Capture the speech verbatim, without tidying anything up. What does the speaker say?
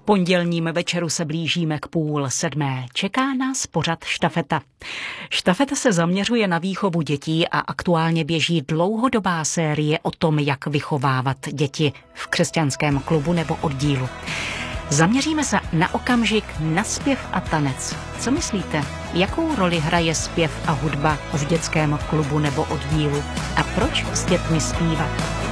pondělním večeru se blížíme k půl sedmé. Čeká nás pořad Štafeta. Štafeta se zaměřuje na výchovu dětí a aktuálně běží dlouhodobá série o tom, jak vychovávat děti v křesťanském klubu nebo oddílu. Zaměříme se na okamžik na zpěv a tanec. Co myslíte, jakou roli hraje zpěv a hudba v dětském klubu nebo oddílu? A proč s dětmi zpívat?